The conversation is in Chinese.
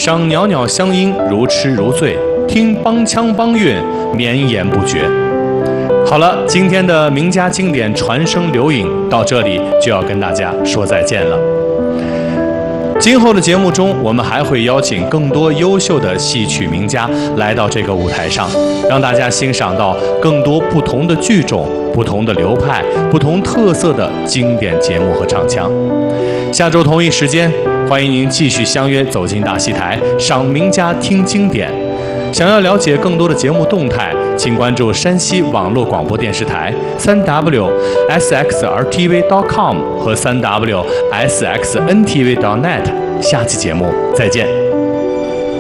赏袅袅香音如痴如醉，听梆腔梆韵绵延不绝。好了，今天的名家经典传声留影到这里就要跟大家说再见了。今后的节目中，我们还会邀请更多优秀的戏曲名家来到这个舞台上，让大家欣赏到更多不同的剧种、不同的流派、不同特色的经典节目和唱腔。下周同一时间，欢迎您继续相约走进大戏台，赏名家听经典。想要了解更多的节目动态，请关注山西网络广播电视台3w.sxrtv.com 和3w.sxntv.net。下期节目再见。